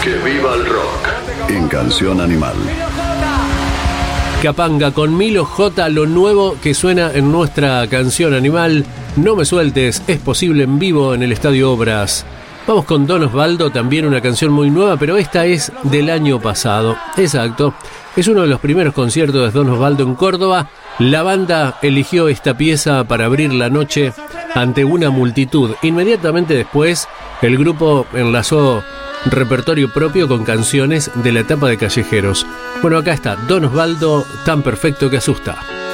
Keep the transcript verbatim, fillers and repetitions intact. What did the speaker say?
Que viva el rock. En Canción Animal. Capanga con Milo J, lo nuevo que suena en nuestra Canción Animal. No me sueltes, es posible en vivo en el Estadio Obras. Vamos con Don Osvaldo, también una canción muy nueva, pero esta es del año pasado. Exacto, es uno de los primeros conciertos de Don Osvaldo en Córdoba. La banda eligió esta pieza para abrir la noche ante una multitud. Inmediatamente después, el grupo enlazó repertorio propio con canciones de la etapa de Callejeros. Bueno, acá está Don Osvaldo, tan perfecto que asusta.